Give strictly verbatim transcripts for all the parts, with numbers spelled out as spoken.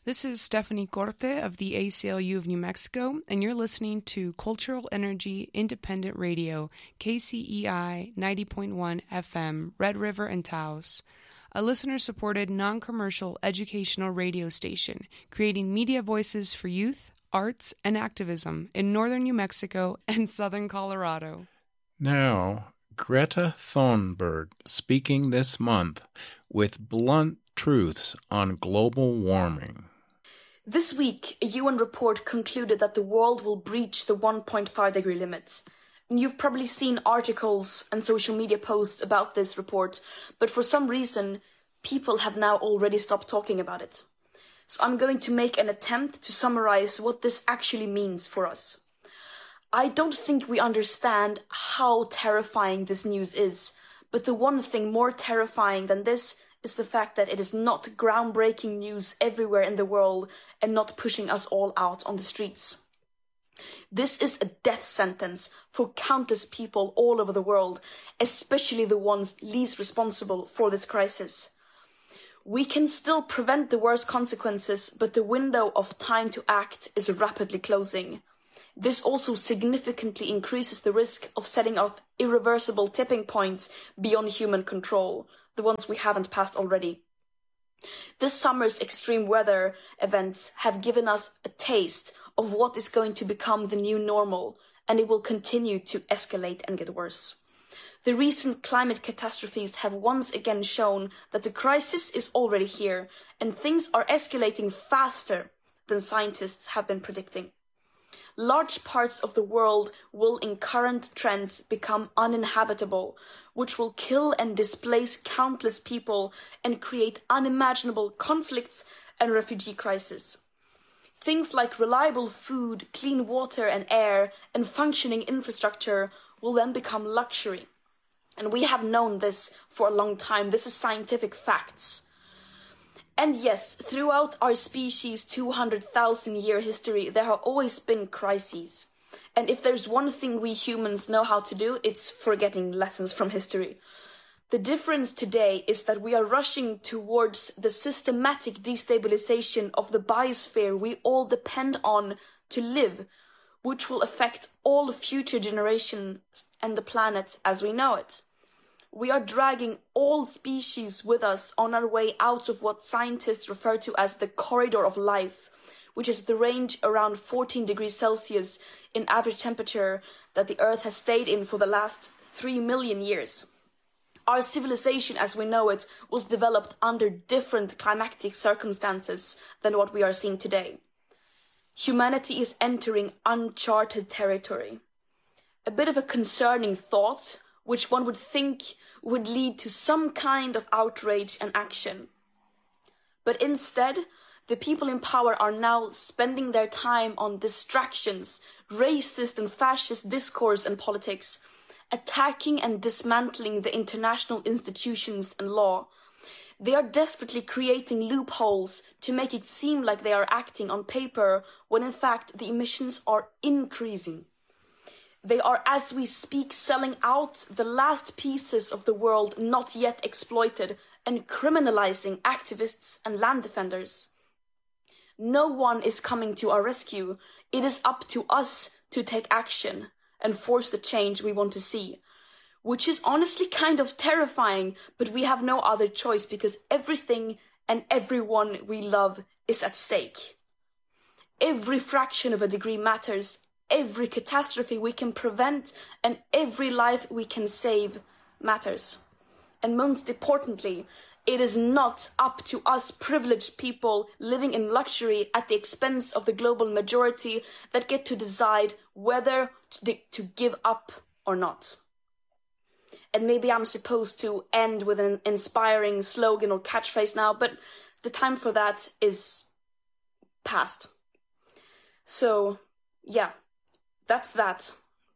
This is Stephanie Corte of the A C L U of New Mexico, and you're listening to Cultural Energy Independent Radio, K C E I ninety point one F M, Red River and Taos, a listener-supported, non-commercial educational radio station creating media voices for youth, arts, and activism in northern New Mexico and southern Colorado. Now, Greta Thunberg speaking this month with blunt truths on global warming. This week, a U N report concluded that the world will breach the one point five degree limit. You've probably seen articles and social media posts about this report, but for some reason, people have now already stopped talking about it. So I'm going to make an attempt to summarize what this actually means for us. I don't think we understand how terrifying this news is, but the one thing more terrifying than this is the fact that it is not groundbreaking news everywhere in the world and not pushing us all out on the streets. This is a death sentence for countless people all over the world, especially the ones least responsible for this crisis. We can still prevent the worst consequences, but the window of time to act is rapidly closing. This also significantly increases the risk of setting off irreversible tipping points beyond human control, the ones we haven't passed already. This summer's extreme weather events have given us a taste of what is going to become the new normal, and it will continue to escalate and get worse. The recent climate catastrophes have once again shown that the crisis is already here, and things are escalating faster than scientists have been predicting. Large parts of the world will in current trends become uninhabitable, which will kill and displace countless people and create unimaginable conflicts and refugee crises. Things like reliable food, clean water and air, and functioning infrastructure will then become luxury. And we have known this for a long time. This is scientific facts. And yes, throughout our species' two hundred thousand year history, there have always been crises. And if there's one thing we humans know how to do, it's forgetting lessons from history. The difference today is that we are rushing towards the systematic destabilization of the biosphere we all depend on to live, which will affect all future generations and the planet as we know it. We are dragging all species with us on our way out of what scientists refer to as the corridor of life, which is the range around fourteen degrees Celsius in average temperature that the Earth has stayed in for the last three million years. Our civilization as we know it was developed under different climatic circumstances than what we are seeing today. Humanity is entering uncharted territory. A bit of a concerning thought, which one would think would lead to some kind of outrage and action. But instead, the people in power are now spending their time on distractions, racist and fascist discourse and politics, attacking and dismantling the international institutions and law. They are desperately creating loopholes to make it seem like they are acting on paper when in fact the emissions are increasing. They are, as we speak, selling out the last pieces of the world not yet exploited and criminalizing activists and land defenders. No one is coming to our rescue. It is up to us to take action and force the change we want to see, which is honestly kind of terrifying, but we have no other choice because everything and everyone we love is at stake. Every fraction of a degree matters. Every catastrophe we can prevent and every life we can save matters. And most importantly, it is not up to us privileged people living in luxury at the expense of the global majority that get to decide whether to, to give up or not. And maybe I'm supposed to end with an inspiring slogan or catchphrase now, but the time for that is past. So, yeah. That's that.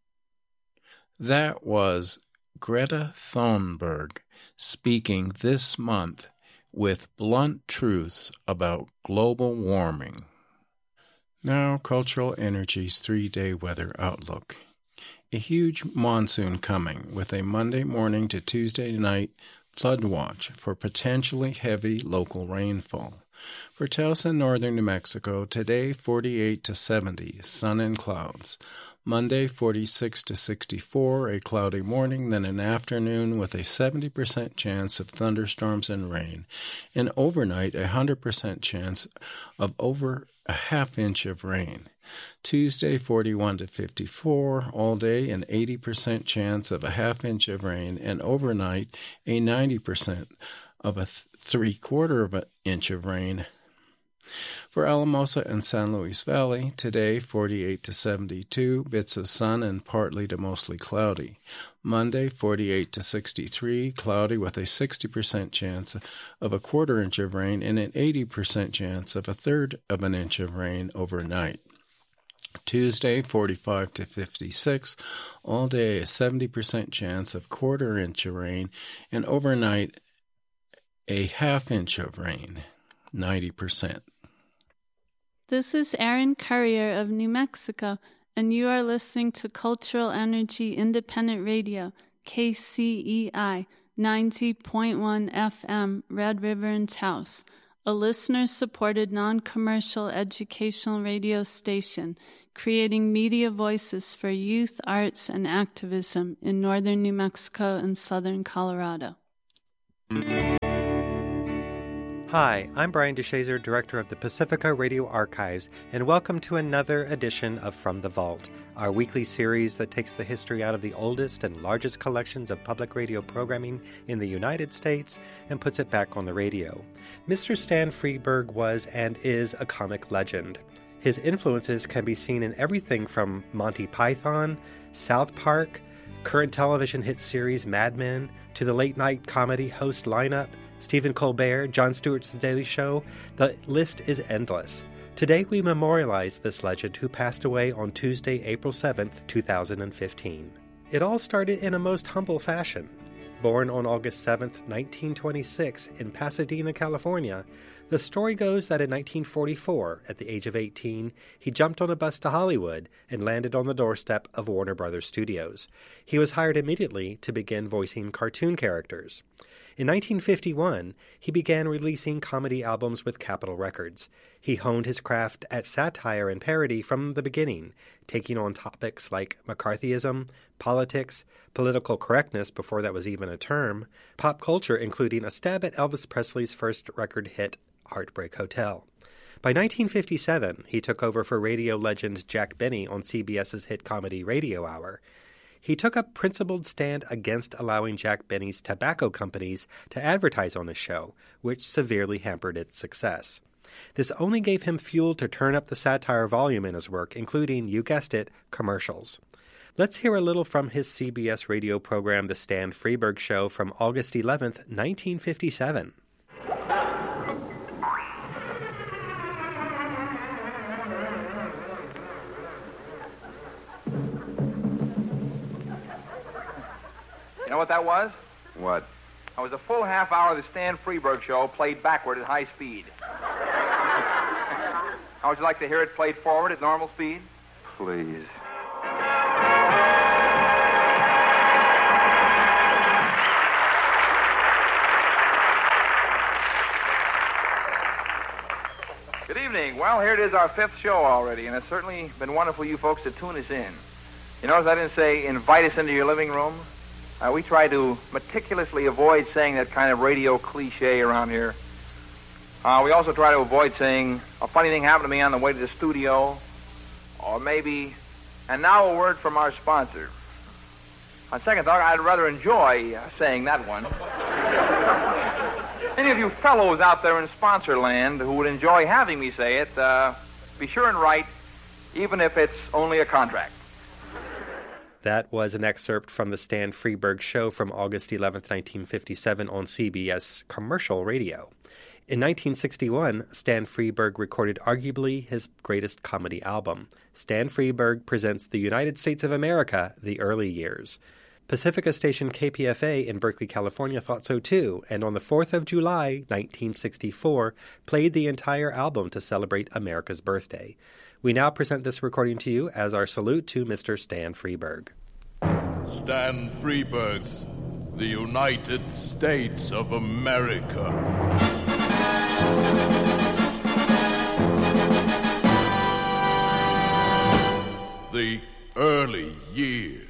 That was Greta Thunberg speaking this month with blunt truths about global warming. Now, Cultural Energy's three-day weather outlook. A huge monsoon coming with a Monday morning to Tuesday night flood watch for potentially heavy local rainfall. For Taos and northern New Mexico, today forty-eight to seventy, sun and clouds. Monday forty-six to sixty-four, a cloudy morning, then an afternoon with a seventy percent chance of thunderstorms and rain. And overnight, a one hundred percent chance of over a half inch of rain. Tuesday forty-one to fifty-four, all day an eighty percent chance of a half inch of rain, and overnight a ninety percent of a th- three-quarter of an inch of rain. For Alamosa and San Luis Valley, today forty-eight to seventy-two, bits of sun and partly to mostly cloudy. Monday forty-eight to sixty-three, cloudy with a sixty percent chance of a quarter inch of rain and an eighty percent chance of a third of an inch of rain overnight. Tuesday forty-five to fifty-six, all day a seventy percent chance of quarter inch of rain, and overnight a half inch of rain, ninety percent. This is Erin Currier of New Mexico, and you are listening to Cultural Energy Independent Radio, K C E I, ninety point one F M, Red River and Taos, a listener-supported non-commercial educational radio station creating media voices for youth, arts, and activism in northern New Mexico and southern Colorado. Hi, I'm Brian DeShazer, Director of the Pacifica Radio Archives, and welcome to another edition of From the Vault, our weekly series that takes the history out of the oldest and largest collections of public radio programming in the United States and puts it back on the radio. Mister Stan Freberg was and is a comic legend. His influences can be seen in everything from Monty Python, South Park, current television hit series Mad Men, to the late-night comedy host lineup, Stephen Colbert, Jon Stewart's The Daily Show. The list is endless. Today we memorialize this legend who passed away on Tuesday, April seventh, two thousand fifteen. It all started in a most humble fashion. Born on August seventh, nineteen twenty-six in Pasadena, California, the story goes that in nineteen forty-four, at the age of eighteen, he jumped on a bus to Hollywood and landed on the doorstep of Warner Brothers Studios. He was hired immediately to begin voicing cartoon characters. In nineteen fifty-one, he began releasing comedy albums with Capitol Records. He honed his craft at satire and parody from the beginning, taking on topics like McCarthyism, politics, political correctness before that was even a term, pop culture, including a stab at Elvis Presley's first record hit, Heartbreak Hotel. By nineteen fifty-seven, he took over for radio legend Jack Benny on C B S's hit comedy Radio Hour. He took a principled stand against allowing Jack Benny's tobacco companies to advertise on his show, which severely hampered its success. This only gave him fuel to turn up the satire volume in his work, including, you guessed it, commercials. Let's hear a little from his C B S radio program, The Stan Freberg Show, from August eleventh, nineteen fifty-seven. You know what that was? What? That was a full half hour of the Stan Freberg Show played backward at high speed. How would you like to hear it played forward at normal speed? Please. Good evening. Well, here it is, our fifth show already, and it's certainly been wonderful you folks to tune us in. You notice I didn't say invite us into your living room? Uh, we try to meticulously avoid saying that kind of radio cliche around here. Uh, we also try to avoid saying, a funny thing happened to me on the way to the studio, or maybe, and now a word from our sponsor. On second thought, I'd rather enjoy uh, saying that one. Any of you fellows out there in sponsor land who would enjoy having me say it, uh, be sure and write, even if it's only a contract. That was an excerpt from the Stan Freberg Show from August eleventh, nineteen fifty-seven on C B S Commercial Radio. In nineteen sixty-one, Stan Freberg recorded arguably his greatest comedy album, Stan Freberg Presents the United States of America, The Early Years. Pacifica station K P F A in Berkeley, California thought so too, and on the fourth of July, nineteen sixty-four, played the entire album to celebrate America's birthday. We now present this recording to you as our salute to Mister Stan Freberg. Stan Freberg's the United States of America. The early years.